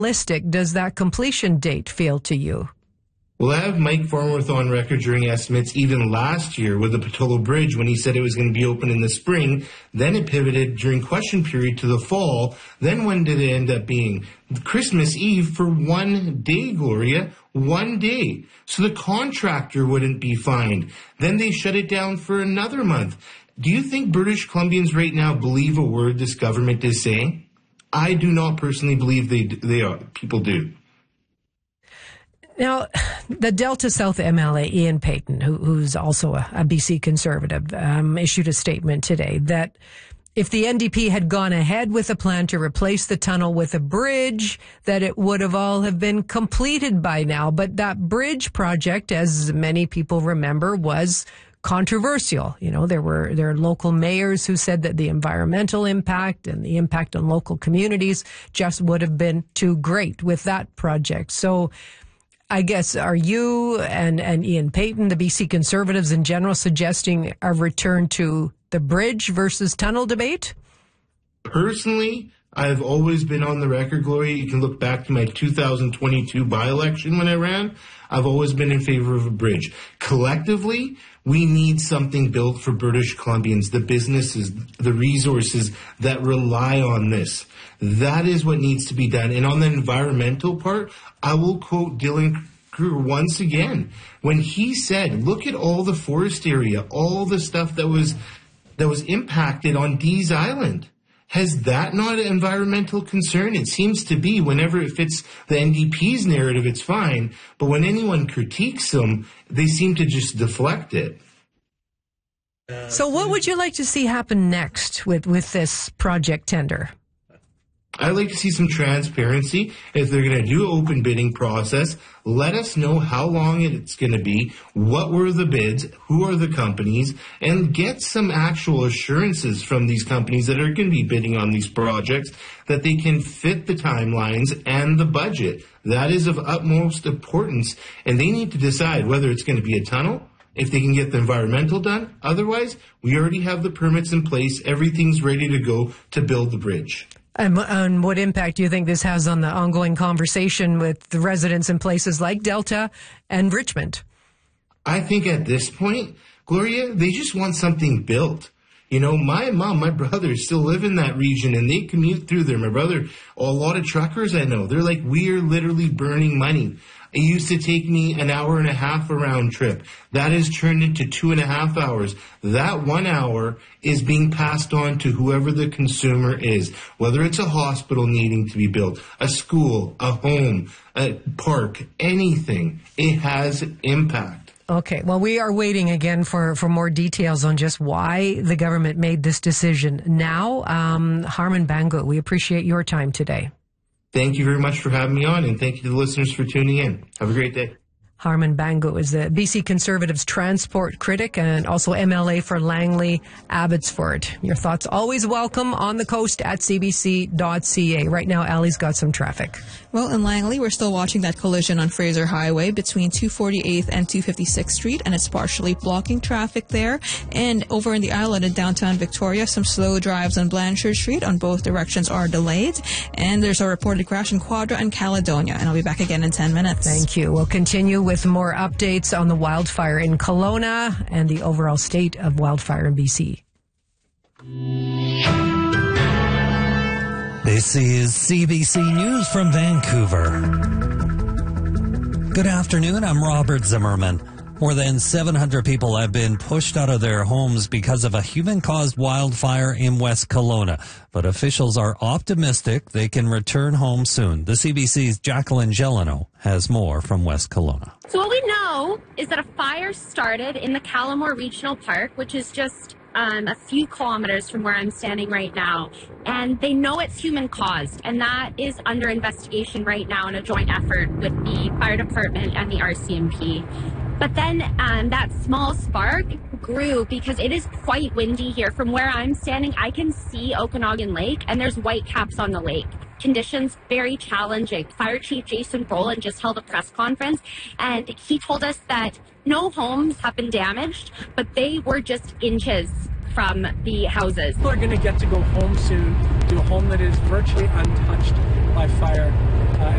realistic does that completion date feel to you? Well, I have Mike Farnworth on record during estimates even last year with the Pattullo Bridge when he said it was going to be open in the spring. Then it pivoted during question period to the fall. Then when did it end up being? Christmas Eve for 1 day, Gloria. 1 day. So the contractor wouldn't be fined. Then they shut it down for another month. Do you think British Columbians right now believe a word this government is saying? I do not personally believe they are. People do. Now, the Delta South MLA, Ian Paton, who's also a BC Conservative, issued a statement today that if the NDP had gone ahead with a plan to replace the tunnel with a bridge, that it would have all have been completed by now. But that bridge project, as many people remember, was controversial. You know, there are local mayors who said that the environmental impact and the impact on local communities just would have been too great with that project. So I guess, are you and Ian Paton, the BC Conservatives in general, suggesting a return to the bridge versus tunnel debate? Personally, I've always been on the record, Gloria. You can look back to my 2022 by-election when I ran. I've always been in favor of a bridge. Collectively, we need something built for British Columbians, the businesses, the resources that rely on this. That is what needs to be done. And on the environmental part, I will quote Dylan Kruger once again when he said, look at all the forest area, all the stuff that was impacted on Dease Island. Has that not an environmental concern? It seems to be. Whenever it fits the NDP's narrative, it's fine. But when anyone critiques them, they seem to just deflect it. So what would you like to see happen next with this project tender? I'd like to see some transparency. If they're going to do an open bidding process, let us know how long it's going to be, what were the bids, who are the companies, and get some actual assurances from these companies that are going to be bidding on these projects that they can fit the timelines and the budget. That is of utmost importance, and they need to decide whether it's going to be a tunnel, if they can get the environmental done. Otherwise, we already have the permits in place. Everything's ready to go to build the bridge. And what impact do you think this has on the ongoing conversation with the residents in places like Delta and Richmond? I think at this point, Gloria, they just want something built. You know, my mom, my brother still live in that region and they commute through there. My brother, a lot of truckers I know, they're like, we're literally burning money. It used to take me an hour and a half a round trip. That has turned into 2.5 hours. That 1 hour is being passed on to whoever the consumer is, whether it's a hospital needing to be built, a school, a home, a park, anything. It has impact. Okay, well, we are waiting again for more details on just why the government made this decision now. Harman Bangu, we appreciate your time today. Thank you very much for having me on, and thank you to the listeners for tuning in. Have a great day. Harman Bangu is the BC Conservatives transport critic and also MLA for Langley Abbotsford. Your thoughts always welcome on the coast at cbc.ca. Right now, Allie's got some traffic. Well, in Langley, we're still watching that collision on Fraser Highway between 248th and 256th Street, and it's partially blocking traffic there. And over in the island in downtown Victoria, some slow drives on Blanchard Street on both directions are delayed. And there's a reported crash in Quadra and Caledonia. And I'll be back again in 10 minutes. Thank you. We'll continue with more updates on the wildfire in Kelowna and the overall state of wildfire in BC. This is CBC News from Vancouver. Good afternoon, I'm Robert Zimmerman. More than 700 people have been pushed out of their homes because of a human-caused wildfire in West Kelowna. But officials are optimistic they can return home soon. The CBC's Jacqueline Gelano has more from West Kelowna. So what we know is that a fire started in the Callamore Regional Park, which is just a few kilometers from where I'm standing right now. And they know it's human-caused, and that is under investigation right now in a joint effort with the fire department and the RCMP. But then that small spark grew because it is quite windy here. From where I'm standing, I can see Okanagan Lake, and there's whitecaps on the lake. Conditions very challenging. Fire Chief Jason Brolin just held a press conference, and he told us that no homes have been damaged, but they were just inches from the houses. People are going to get to go home soon to a home that is virtually untouched by fire.